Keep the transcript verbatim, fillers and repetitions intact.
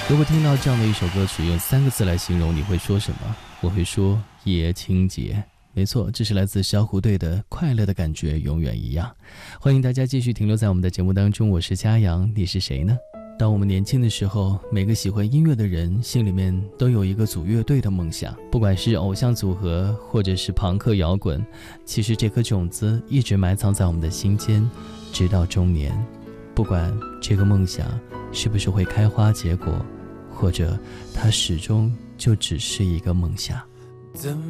如果听到这样的一首歌曲，用三个字来形容，你会说什么？我会说爷青结。没错，这是来自小虎队的《快乐的感觉永远一样》。欢迎大家继续停留在我们的节目当中，我是嘉阳，你是谁呢？当我们年轻的时候，每个喜欢音乐的人心里面都有一个组乐队的梦想，不管是偶像组合或者是朋克摇滚，其实这颗种子一直埋藏在我们的心间，直到中年。不管这个梦想是不是会开花结果，或者它始终就只是一个梦想。